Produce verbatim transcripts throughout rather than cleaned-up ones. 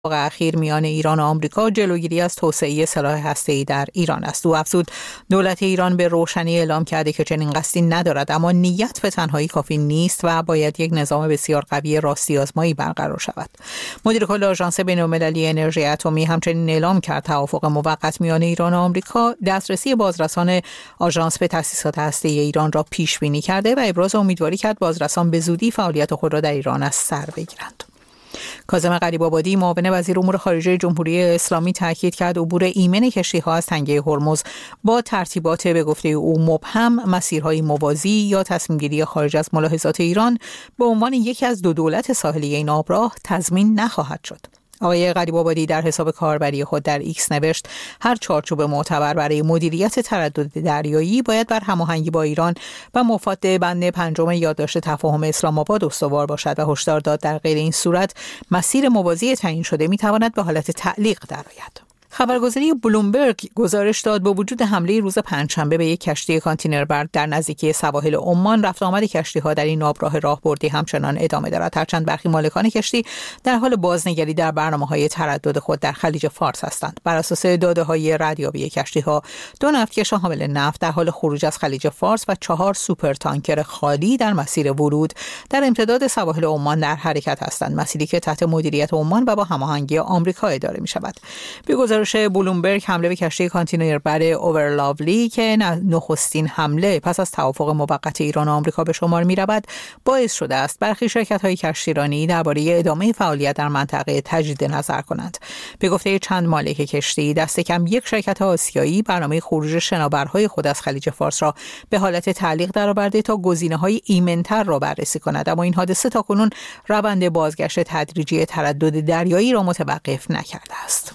اخیر میان ایران و آمریکا جلوگیری از توسعه سلاح هسته‌ای در ایران است. او افزود دولت ایران به روشنی اعلام کرده که چنین قصدی ندارد، اما نیت به تنهایی کافی نیست و باید یک نظام بسیار قوی راستی آزمایی برقرار شود. مدیر کل آژانس بین‌المللی انرژی اتمی همچنین اعلام کرد توافق موقت میان ایران و آمریکا دسترسی بازرسان آژانس به تأسیسات هسته‌ای ایران را پیش بینی کرده و ابراز امیدواری کرد بازرسان به زودی فعالیت خود را در ایران از سر بگیرند. کاظم غریب‌آبادی معاون وزیر امور خارجه جمهوری اسلامی تاکید کرد عبور ایمن کشتی‌ها از تنگه هرمز با ترتیبات به گفته او مبهم، مسیرهای موازی یا تصمیم‌گیری خارج از ملاحظات ایران به عنوان یکی از دو دولت ساحلی این آبراه تضمین نخواهد شد. آقای غریب‌آبادی در حساب کاربری خود در ایکس نوشت هر چارچوب معتبر برای مدیریت تردد دریایی باید بر هماهنگی با ایران و مفاد بند پنجم یادداشت تفاهم اسلام آباد استوار باشد و هشدار داد در غیر این صورت مسیر موازی تعیین شده می‌تواند به حالت تعلیق درآید. خبرگزاری بلومبرگ گزارش داد با وجود حمله روز پنجشنبه به یک کشتی کانتینربر در نزدیکی سواحل عمان، رفت آمد کشتی‌ها در این آبراه راهبردی همچنان ادامه دارد، هرچند برخی مالکان کشتی در حال بازنگری در برنامه‌های تردد خود در خلیج فارس هستند. بر اساس داده‌های ردیابی کشتی‌ها، دو نفتکش حامل نفت در حال خروج از خلیج فارس و چهار سوپر تانکر خالی در مسیر ورود در امتداد سواحل عمان در حرکت هستند، مسیری که تحت مدیریت عمان و با هماهنگی آمریکا اداره می‌شود. به گزارش بلومبرگ حمله به کشتی کانتینربر اوورلاولی که نخستین حمله پس از توافق موقت ایران و آمریکا به شمار می‌رود باعث شده است برخی شرکت‌های کشتیرانی درباره ادامه فعالیت در منطقه تجدید نظر کنند. به گفته چند مالک کشتی، دست کم یک شرکت آسیایی برنامه خروج شناورهای خود از خلیج فارس را به حالت تعلیق درآورده تا گزینه‌های ایمن‌تر را بررسی کند، اما این حادثه تاکنون روند بازگشت تدریجی تردد دریایی را متوقف نکرده است.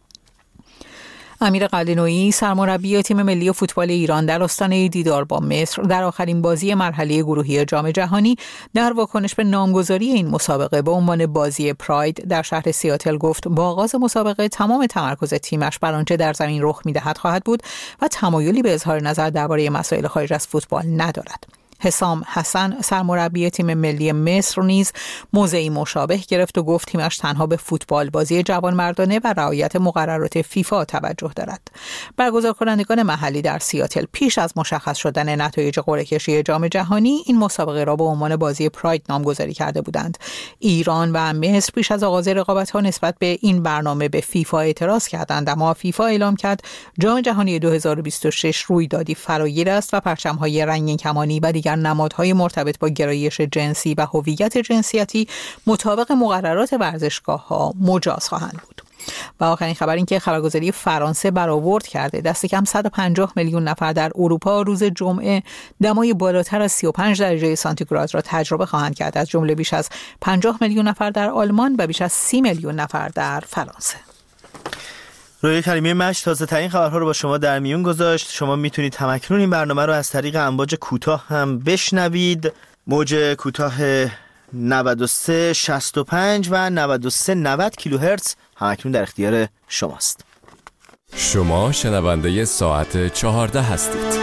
امیر قلعه‌نویی سرمربی تیم ملی فوتبال ایران در آستانه دیدار با مصر در آخرین بازی مرحله گروهی جام جهانی در واکنش به نامگذاری این مسابقه به عنوان بازی پراید در شهر سیاتل گفت با آغاز مسابقه تمام تمرکز تیمش بر آنچه در زمین رخ می‌دهد خواهد بود و تمایلی به اظهار نظر درباره مسائل خارج از فوتبال ندارد. حسام حسن سرمربی تیم ملی مصر نیز موضعی مشابه گرفت و گفت تیمش تنها به فوتبال بازی جوانمردانه و رعایت مقررات فیفا توجه دارد. برگزار کنندگان محلی در سیاتل پیش از مشخص شدن نتایج قرعه کشی جام جهانی این مسابقه را به عنوان بازی پراید نامگذاری کرده بودند. ایران و مصر پیش از آغاز رقابت‌ها نسبت به این برنامه به فیفا اعتراض کردند، اما فیفا اعلام کرد جام جهانی دو هزار و بیست و شش رویدادی فراگیر است و پرچم‌های رنگین کمانی و دیگر نمادهای مرتبط با گرایش جنسی و هویت جنسیتی مطابق مقررات ورزشگاه‌ها مجاز خواهند بود. و آخرین خبر این که خبرگزاری فرانسه برآورد کرده دست کم صد و پنجاه میلیون نفر در اروپا روز جمعه دمای بالاتر از سی و پنج درجه سانتیگراد را تجربه خواهند کرد، از جمله بیش از پنجاه میلیون نفر در آلمان و بیش از سی میلیون نفر در فرانسه. روی کریمی مشت تازه ترین خبرها رو با شما در میون گذاشت. شما میتونید همکنون این برنامه رو از طریق امواج کوتاه هم بشنوید. موج کوتاه نود و سه شصت و پنج و نود و سه نود کیلوهرتز همکنون در اختیار شماست. شما شنونده ساعت چهارده هستید.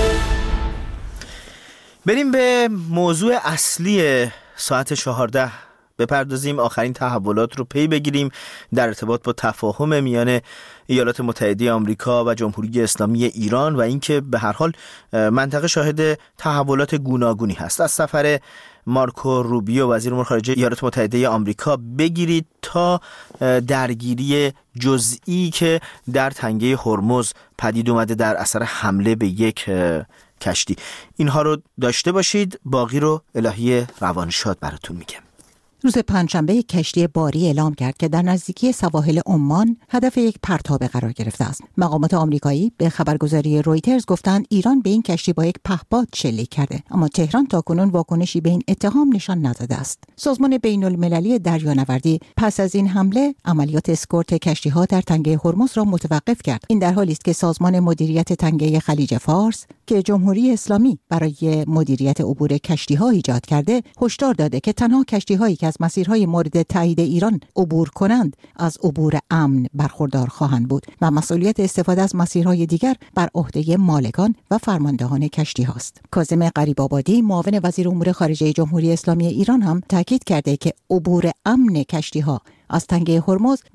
بریم به موضوع اصلی ساعت چهارده بپردازیم. آخرین تحولات رو پی بگیریم در ارتباط با تفاهم میان ایالات متحده آمریکا و جمهوری اسلامی ایران و اینکه به هر حال منطقه شاهد تحولات گوناگونی هست. از سفر مارکو روبیو وزیر امور خارجه ایالات متحده آمریکا بگیرید تا درگیری جزئی که در تنگه هرمز پدید اومده در اثر حمله به یک کشتی، اینها رو داشته باشید. باقی رو الهی روانشاد براتون میگم. روز پنجشنبه کشتی باری اعلام کرد که در نزدیکی سواحل عمان هدف یک پرتابه قرار گرفته است. مقامات آمریکایی به خبرگزاری رویترز گفتند ایران به این کشتی با یک پهپاد شلیک کرده، اما تهران تاکنون واکنشی به این اتهام نشان نداده است. سازمان بین‌المللی دریانوردی پس از این حمله عملیات اسکورت کشتی‌ها در تنگه هرمز را متوقف کرد. این در حالی است که سازمان مدیریت تنگه خلیج فارس که جمهوری اسلامی برای مدیریت عبور کشتی‌ها ایجاد کرده، هشدار داده که تنها کشتی‌هایی که از مسیرهای مورد تایید ایران عبور کنند از عبور امن برخوردار خواهند بود و مسئولیت استفاده از مسیرهای دیگر بر عهده مالکان و فرماندهان کشتی هاست. کاظم غریب‌آبادی معاون وزیر امور خارجه جمهوری اسلامی ایران هم تاکید کرده که عبور امن کشتی ها از تنگه هرمز